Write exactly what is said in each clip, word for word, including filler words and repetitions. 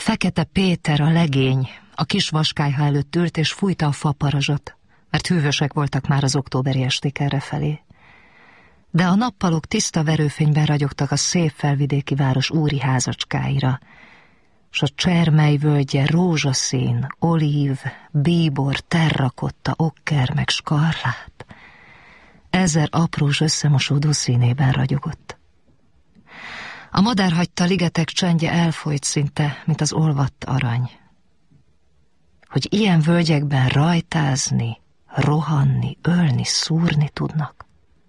Fekete Péter, a legény, a kis vaskályha előtt ült és fújta a faparazsat, mert hűvösek voltak már az októberi esték errefelé. De a nappalok tiszta verőfényben ragyogtak a szép felvidéki város úri házacskáira, s a Csermely völgye rózsaszín, olív, bíbor, terrakotta, okker meg skarlát. Ezer aprós összemosódó színében ragyogott. A madárhagyta ligetek csendje elfolyt szinte, mint az olvadt arany. Hogy ilyen völgyekben rajtázni, rohanni, ölni, szúrni tudnak.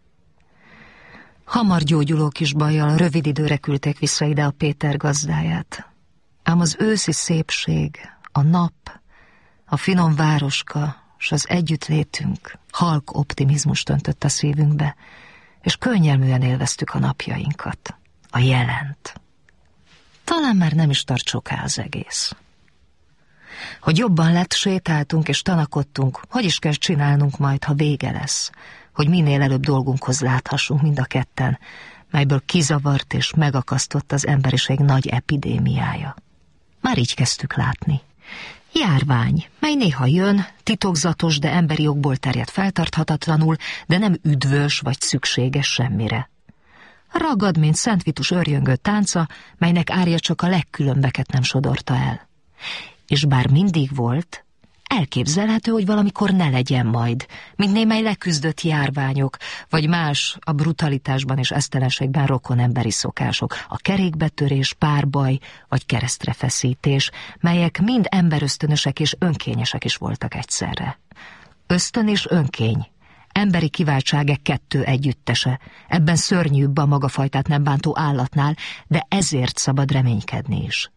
Hamar gyógyuló kis bajjal rövid időre küldték vissza ide a Péter gazdáját. Ám az őszi szépség, a nap, a finom városka, s az együttlétünk halk optimizmust öntött a szívünkbe, és könnyelműen élveztük a napjainkat, a jelent. Talán már nem is tart soká az egész. Hogy jobban lett, sétáltunk és tanakodtunk, hogy is kell csinálnunk majd, ha vége lesz, hogy minél előbb dolgunkhoz láthassunk mind a ketten, melyből kizavart és megakasztott az emberiség nagy epidémiája. Már így kezdtük látni. Járvány, mely néha jön, titokzatos, de emberi jogból terjed feltarthatatlanul, de nem üdvös vagy szükséges semmire. Ragad, mint Szent Vitus őrjöngő tánca, melynek árja csak a legkülönbeket nem sodorta el. És bár mindig volt, elképzelhető, hogy valamikor ne legyen majd, mint némely leküzdött járványok, vagy más a brutalitásban és esztelenségben rokon emberi szokások, a kerékbetörés, párbaj vagy keresztrefeszítés, melyek mind emberösztönösek és önkényesek is voltak egyszerre. Ösztön és önkény, emberi kiváltsága kettő együttese, ebben szörnyűbb a magafajtát nem bántó állatnál, de ezért szabad reménykedni is.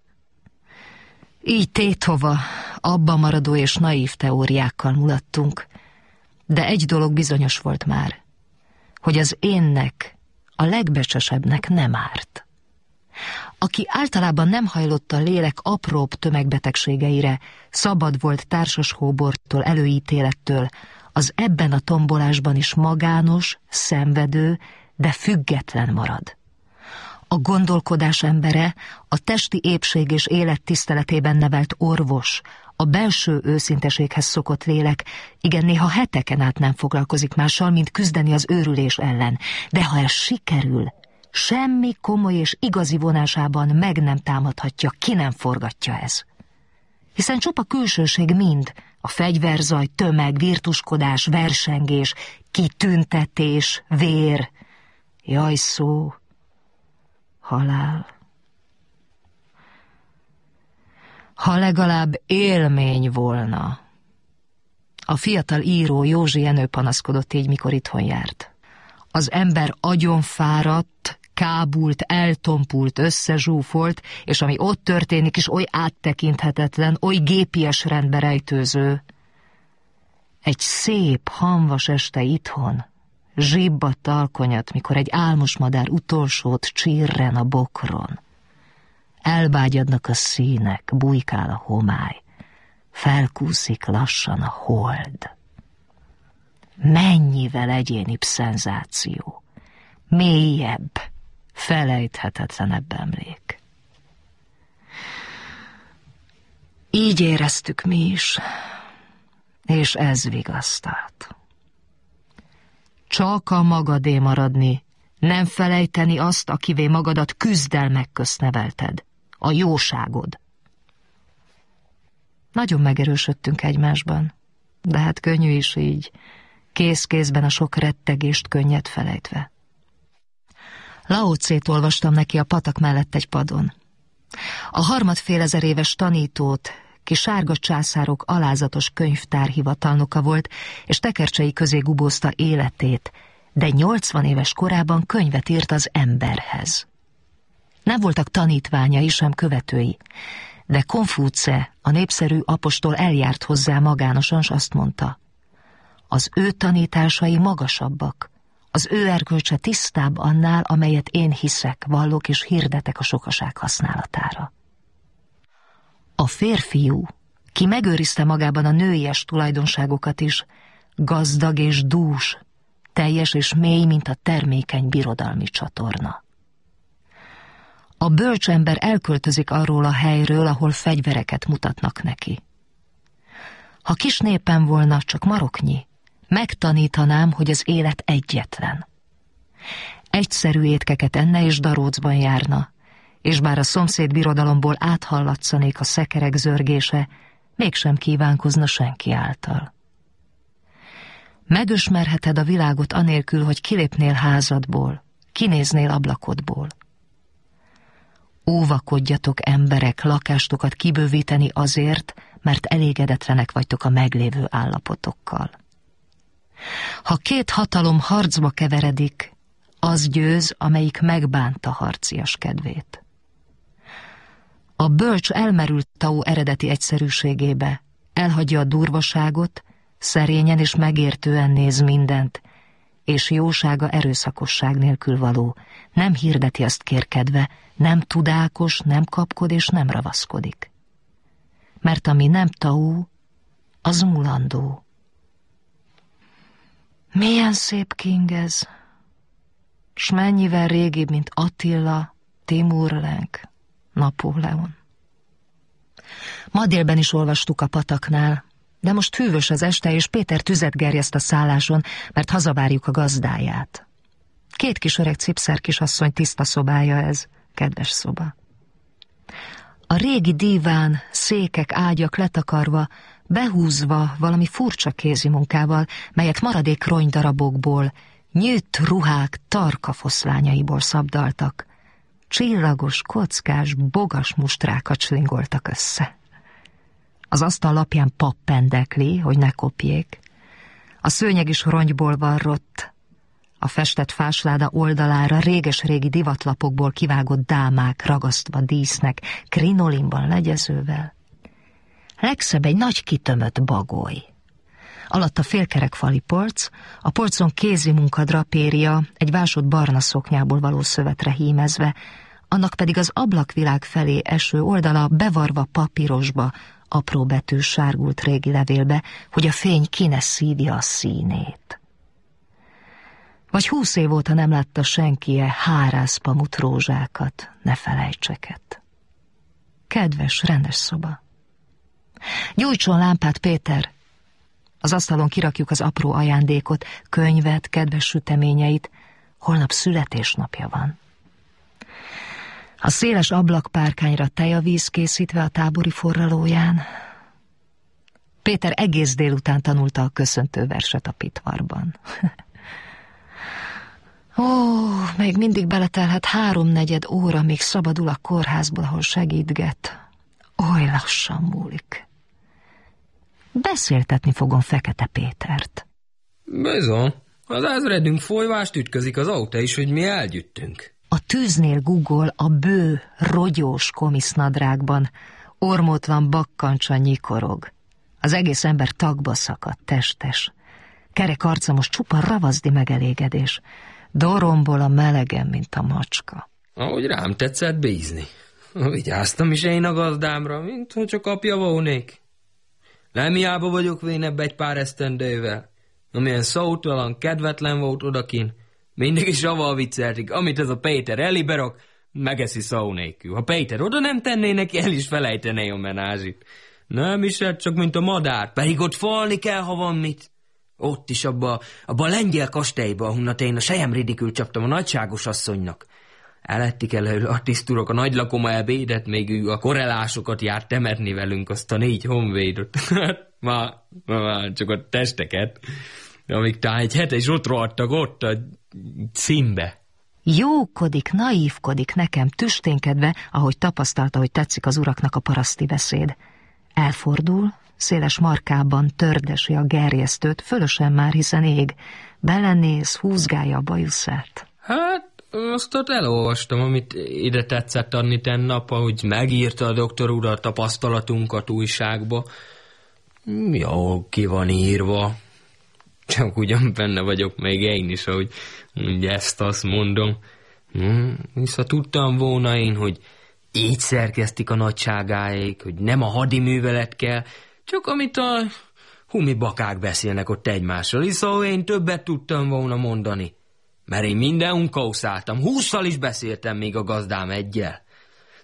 Így téthova, abba maradó és naív teóriákkal mulattunk, de egy dolog bizonyos volt már, hogy az énnek, a legbecsesebbnek nem árt. Aki általában nem hajlott a lélek apróbb tömegbetegségeire, szabad volt társas hóbortól, előítélettől, az ebben a tombolásban is magános, szenvedő, de független marad. A gondolkodás embere, a testi épség és élet tiszteletében nevelt orvos, a belső őszinteséghez szokott lélek, igen, néha heteken át nem foglalkozik mással, mint küzdeni az őrülés ellen, de ha ez sikerül, semmi komoly és igazi vonásában meg nem támadhatja, ki nem forgatja ez. Hiszen csupa külsőség mind, a fegyverzaj, tömeg, virtuskodás, versengés, kitüntetés, vér, jaj szó, halál. Ha legalább élmény volna. A fiatal író Józsi Jenő panaszkodott így, mikor itthon járt. Az ember agyonfáradt, kábult, eltompult, összezsúfolt, és ami ott történik is oly áttekinthetetlen, oly gépies rendbe rejtőző. Egy szép, hamvas este itthon, zsibbadt alkonyat, mikor egy álmos madár utolsót csirren a bokron. Elbágyadnak a színek, bujkál a homály, felkúszik lassan a hold. Mennyivel egyénibb szenzáció, mélyebb, felejthetetlenebb emlék. Így éreztük mi is, és ez vigasztalt. Csak a magadé maradni, nem felejteni azt, akivé magadat küzdelmek közt nevelted, a jóságod. Nagyon megerősödtünk egymásban, de hát könnyű is így, kéz-kézben a sok rettegést könnyed felejtve. Lao Tsét olvastam neki a patak mellett egy padon. A harmadfélezer éves tanítót, ki sárga császárok alázatos könyvtárhivatalnoka volt, és tekercsei közé gubózta életét, de nyolcvan éves korában könyvet írt az emberhez. Nem voltak tanítványai, sem követői, de Konfúce, a népszerű apostol eljárt hozzá magánosan, s azt mondta, az ő tanításai magasabbak, az ő erkölcse tisztább annál, amelyet én hiszek, vallok és hirdetek a sokaság használatára. A férfiú, ki megőrizte magában a nőies tulajdonságokat is, gazdag és dús, teljes és mély, mint a termékeny birodalmi csatorna. A bölcs ember elköltözik arról a helyről, ahol fegyvereket mutatnak neki. Ha kis népem volna, csak maroknyi, megtanítanám, hogy az élet egyetlen. Egyszerű étkeket enne és darócban járna, és bár a szomszéd birodalomból áthallatszanék a szekerek zörgése, mégsem kívánkozna senki által. Megösmerheted a világot anélkül, hogy kilépnél házadból, kinéznél ablakodból. Óvakodjatok, emberek, lakástokat kibővíteni azért, mert elégedetlenek vagytok a meglévő állapotokkal. Ha két hatalom harcba keveredik, az győz, amelyik megbánta harcias kedvét. A bölcs elmerült Tao eredeti egyszerűségébe, elhagyja a durvaságot, szerényen és megértően néz mindent, és jósága erőszakosság nélkül való, nem hirdeti azt kérkedve, nem tudákos, nem kapkod és nem ravaszkodik. Mert ami nem Tao, az mulandó. Milyen szép king ez, s mennyivel régibb, mint Attila, Timur Lenk, Napóleon. Ma délben is olvastuk a pataknál, de most hűvös az este, és Péter tüzet gerjeszt a szálláson, mert hazavárjuk a gazdáját. Két kis öreg cipszer kisasszony tiszta szobája ez, kedves szoba. A régi díván, székek, ágyak letakarva, behúzva valami furcsa kézimunkával, melyek maradék ronydarabokból, nyűtt ruhák tarka foszlányaiból szabdaltak. Csillagos, kockás, bogas mustrákat slingoltak össze. Az asztal lapján pap pendekli, hogy ne kopjék. A szőnyeg is rongyból varrott. A festett fásláda oldalára réges-régi divatlapokból kivágott dámák ragasztva dísznek, krinolinban legyezővel. Legszebb egy nagy kitömött bagoly. Alatta félkerekfali polc, a polcon kézimunka drapéria, egy vásott barna szoknyából való szövetre hímezve, annak pedig az ablakvilág felé eső oldala bevarva papírosba, apró betűs sárgult régi levélbe, hogy a fény ki ne szívja a színét. Vagy húsz év óta nem látta senki-e hárászpamut rózsákat, ne felejtseket. Kedves, rendes szoba. Gyújtson lámpát, Péter! Az asztalon kirakjuk az apró ajándékot, könyvet, kedves süteményeit, holnap születésnapja van. A széles ablakpárkányra tejavíz készítve a tábori forralóján. Péter egész délután tanulta a köszöntőverset a pitvarban. Ó, még mindig beletelhet háromnegyed óra, míg szabadul a kórházból, ahol segítget. Oly lassan múlik. Beszéltetni fogom Fekete Pétert. Bizony, az ezredünk folyvást ütközik az autó is, hogy mi elgyüttünk. A tűznél guggol a bő, rogyós komisznadrágban, ormótlan bakkancsa nyikorog. Az egész ember tagba szakadt, testes. Kerek arca most csupa ravaszdi megelégedés. Dorombol a melegen, mint a macska. Ahogy rám tetszett bízni. Vigyáztam is én a gazdámra, mint hogy csak apja volnék. Nem hiába vagyok vénebb egy pár esztendővel. Amilyen szótalan, kedvetlen volt odakin, mindig is avval vicceltik, amit ez a Péter eliberak, megeszi szó nélkül. Ha Péter oda nem tenné neki, el is felejtené a menázsit. Nem is hát csak, mint a madár, pedig ott falni kell, ha van mit. Ott is abba, abba a lengyel kastélyba, ahonnan én a sejem ridikül csaptam a nagyságos asszonynak. Elettik elő a tiszturok a nagy lakoma ebédet, még ő a korrelásokat járt temetni velünk, azt a négy honvédot. ma, ma, ma csak a testeket, amíg talán egy hete is ott rohadtak ott a címbe. Jókodik, naívkodik nekem, tüsténkedve, ahogy tapasztalta, hogy tetszik az uraknak a paraszti beszéd. Elfordul, széles markában tördesi a gerjesztőt, fölösen már, hiszen ég. Belenéz, húzgálja a bajuszát. Hát, azt ott elolvastam, amit ide tetszett adni tennap, ahogy megírta a doktor úr a tapasztalatunkat újságba. Jó, ki van írva. Csak ugyan benne vagyok még én is, ahogy ezt-azt mondom. Hm, vissza tudtam volna én, hogy így szerkesztik a nagyságáig, hogy nem a hadiművelet kell, csak amit a humibakák beszélnek ott egymással. Szóval én többet tudtam volna mondani. Mert én minden unkauszáltam, hússzal is beszéltem még a gazdám egyel.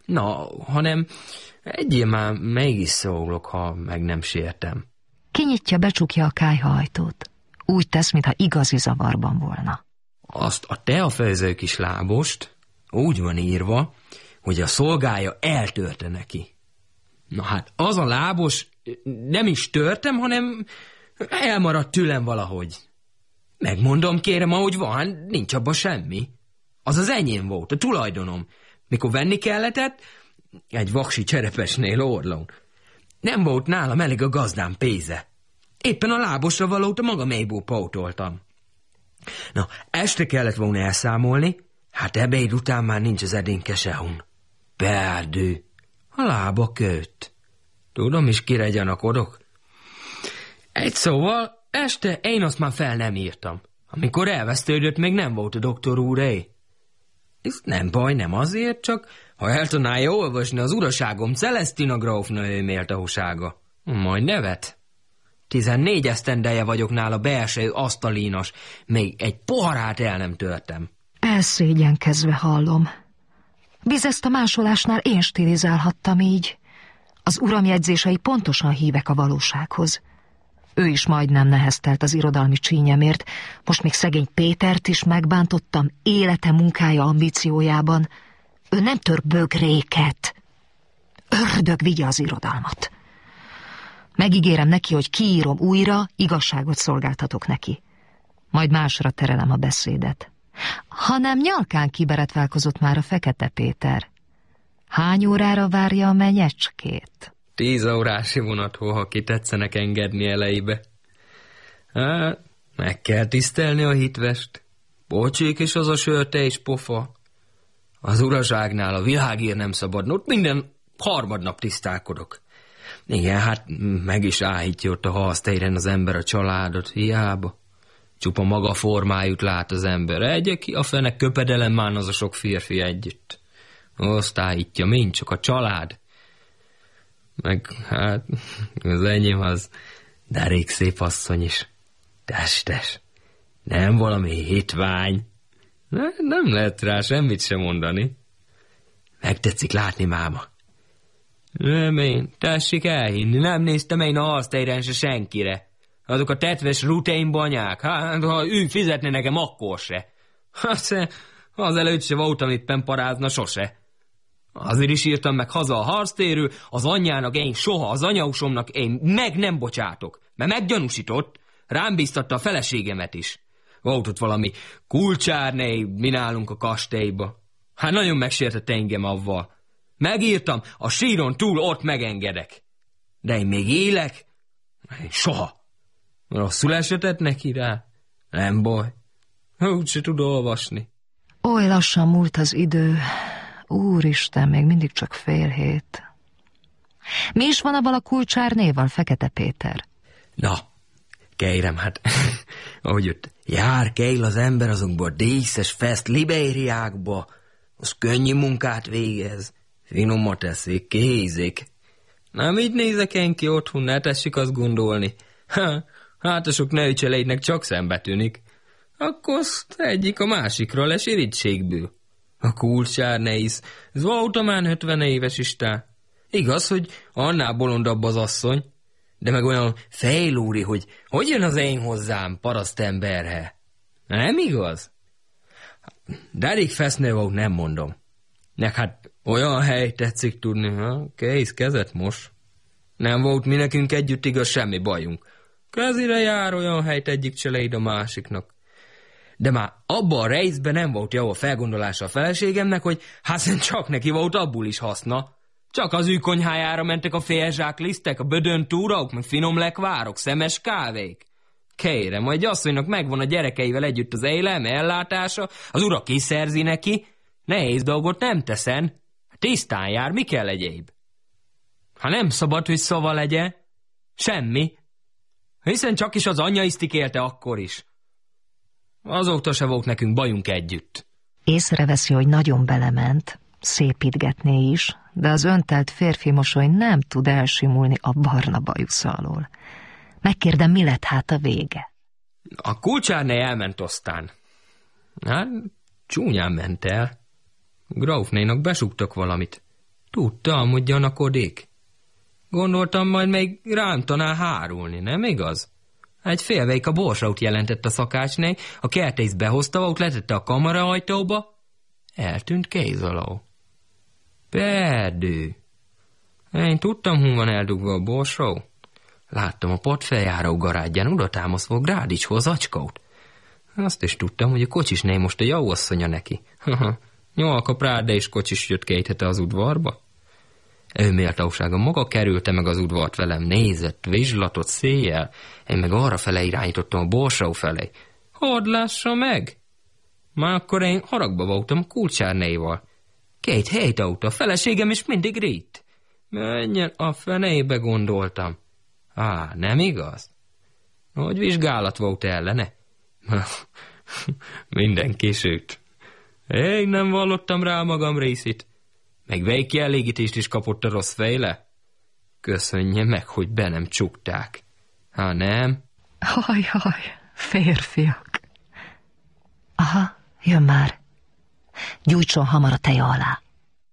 Na, hanem egyél már mégis szólok, ha meg nem sértem. Kinyitja, becsukja a kályhaajtót. Úgy tesz, mintha igazi zavarban volna. Azt a teafőző kis lábost úgy van írva, hogy a szolgája eltörte neki. Na hát, az a lábos nem is törtem, hanem elmaradt tőlem valahogy. Megmondom, kérem, ahogy van, nincs abban semmi. Az az enyém volt, a tulajdonom. Mikor venni kelletett, egy vaksi cserepesnél orlón. Nem volt nálam elég a gazdám pénze. Éppen a lábosra valót a maga mélyből pótoltam. Na, este kellett volna elszámolni, hát ebéd után már nincs az edénke sehun. Perdő, a lába köt. Tudom is, kire gyanakodok. Egy szóval, este én azt már fel nem írtam. Amikor elvesztődött, még nem volt a doktor úré. Ez nem baj, nem azért, csak ha el tudnálja olvasni az uraságom Celestina grófnő méltósága. Majd nevet. Tizennégy esztendeje vagyok nála belső asztalínos, még egy poharát el nem törtem. Elszégyenkezve hallom. Bizezt a másolásnál én stilizálhattam így. Az uram jegyzései pontosan hívek a valósághoz. Ő is majdnem neheztelt az irodalmi csínyemért, most még szegény Pétert is megbántottam élete, munkája, ambíciójában. Ő nem tör bögréket. Ördög vigye az irodalmat. Megígérem neki, hogy kiírom újra, igazságot szolgáltatok neki. Majd másra terelem a beszédet. Hanem nyalkán kiberetválkozott már a Fekete Péter. Hány órára várja a menyecskét? Tíz órási vonatról, ha ki tetszenek engedni elejébe. Hát, meg kell tisztelni a hitvest. Bocsék is az a sörte és pofa. Az uraságnál a világért nem szabad, ott minden harmadnap tisztálkodok. Igen, hát meg is áhítja ott a halsztéren az ember a családot, hiába. Csupa maga formájút lát az ember. Egye ki a fene köpedelem már az a sok férfi együtt. Azt áhítja, mind csak a család. Meg hát az enyém az, de rég szép asszony is. Testes, nem valami hitvány. Ne, nem lehet rá semmit sem mondani. Megtetszik látni, máma. Nem én, tessék elhinni, nem néztem én a halsztéren se senkire. Azok a tetves rutein banyák, hát ha ő fizetne nekem, akkor se. Hát az előtt se voltam éppen parázna sose. Azért is írtam meg haza a harctérről, az anyjának én soha, az anyausomnak én meg nem bocsátok, mert meggyanúsított, rám bíztatta a feleségemet is. Volt ott valami kulcsárné, mi nálunk a kastélyba. Hát nagyon megsértett engem avval. Megírtam, a síron túl ott megengedek. De én még élek? Én soha. Rosszul esetett neki rá? Nem baj. Úgy se tud olvasni. Oly lassan múlt az idő. Úristen, még mindig csak fél hét. Mi is van abban a kulcsárnéval, Fekete Péter? Na, kérem, hát, ahogy ott jár kell az ember azokból díszes fest libériákba, az könnyű munkát végez, finomat eszik, kézik. Nem így nézek én ki otthon, ne tessük azt gondolni. Ha, hát a sok nőcselédnek csak szembe tűnik. Akkor azt egyik a másikra lesz irítségből. A kulcsár nehéz, ez volt már ötven éves istá. Igaz, hogy annál bolondabb az asszony, de meg olyan fejlúri, hogy hogy jön az én hozzám, parasztemberhe. Nem igaz? De elég fesznő volt, nem mondom. Nek hát olyan hely tetszik tudni, ha? Kész, kezet most. Nem volt mi nekünk együtt igaz semmi bajunk. Kezire jár olyan helyt egyik cseléd a másiknak. De már abban a részben nem volt jó a felgondolása a feleségemnek, hogy hát csak neki volt abból is haszna. Csak az ő konyhájára mentek a félzsák lisztek, a bödön túrauk, meg finom lekvárok, szemes kávék. Kérem, hogy asszonynak megvan a gyerekeivel együtt az élelme ellátása, az ura kiszerzi neki, nehéz dolgot nem teszen. Tisztán jár, mi kell egyéb? Ha nem szabad, hogy szava legyen, semmi. Hiszen csak is az anyja isztikélte akkor is. Azóta se volt nekünk bajunk együtt. Észreveszi, hogy nagyon belement, szépítgetné is, de az öntelt férfi mosoly nem tud elsimulni a barna bajusz alól. Megkérdem, mi lett hát a vége? A kulcsárné elment aztán. Hát, csúnyán ment el. Grófnénak besúgtak valamit. Tudtam, hogy gyanakodik. Gondoltam, majd még rám tanál hárulni, nem igaz? Egy félveik a borsaut jelentett a szakácsné, a kertész behozta, ott letette a kamara ajtóba, eltűnt kéz alól. Perdő. Én tudtam, hol van eldugva a borsó. Láttam a padfeljáró garádján oda támaszva Grádicshoz acskót. Azt is tudtam, hogy a kocsisné most a jó asszonya neki. Nyolka Práda és kocsis jött két hete az udvarba. Ő méltósága maga kerülte meg az udvart velem, nézett, vizslatott széjjel, én meg arra fele irányítottam a borsó felé. Hadd lássa meg! Már akkor én haragba voltam Kulcsárnéval. Két hét óta, a feleségem is mindig rít. Menjen a fenébe, gondoltam. Á, nem igaz? Hogy vizsgálat volt ellene? Minden kisült. Én nem vallottam rá magam részét. Meg végkielégítést is kapott a rossz fejle? Köszönje meg, hogy be nem csukták. Ha nem? Haj, haj, férfiak. Aha, jön már. Gyújtson hamar a teja alá.